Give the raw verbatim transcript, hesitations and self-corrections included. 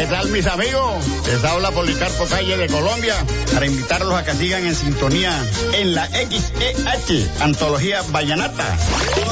¿Qué tal, mis amigos? Les habla Policarpo Calle de Colombia para invitarlos a que sigan en sintonía en la X E H, Antología Vallenata.